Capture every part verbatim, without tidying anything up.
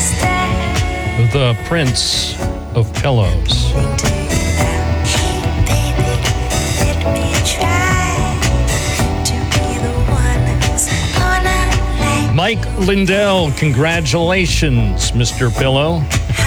The Prince of Pillows. Mike Lindell, congratulations, Mister Pillow.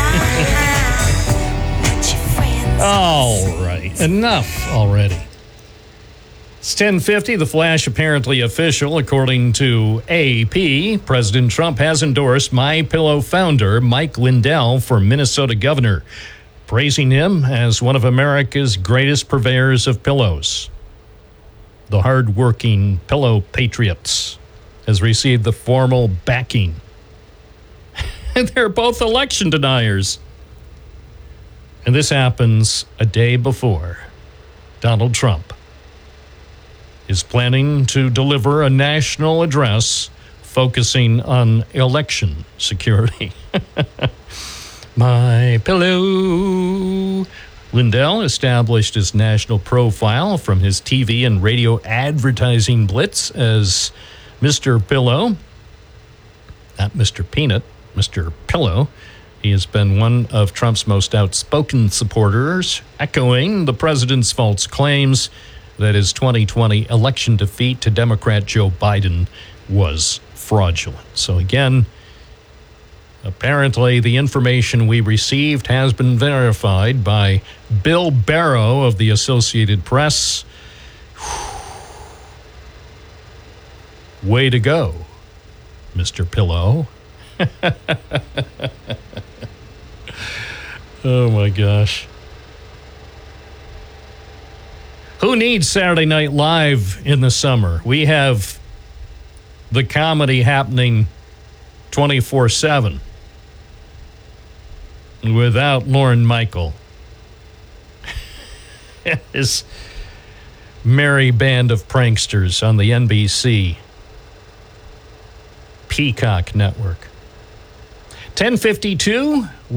All right, enough already. It's ten fifty, The Flash apparently official. According to A P, President Trump has endorsed MyPillow founder Mike Lindell for Minnesota governor, praising him as one of America's greatest purveyors of pillows. The hard-working Pillow Patriots has received the formal backing. They're both election deniers. And this happens a day before Donald Trump is planning to deliver a national address focusing on election security. My pillow. Lindell established his national profile from his T V and radio advertising blitz as Mister Pillow, not Mister Peanut, Mister Pillow. He has been one of Trump's most outspoken supporters, echoing the president's false claims that his twenty twenty election defeat to Democrat Joe Biden was fraudulent. So again, apparently the information we received has been verified by Bill Barrow of the Associated Press. Way to go, Mister Pillow. Oh, my gosh. Who needs Saturday Night Live in the summer? We have the comedy happening twenty-four seven without Lorne Michael. His merry band of pranksters on the N B C Peacock Network. ten fifty-two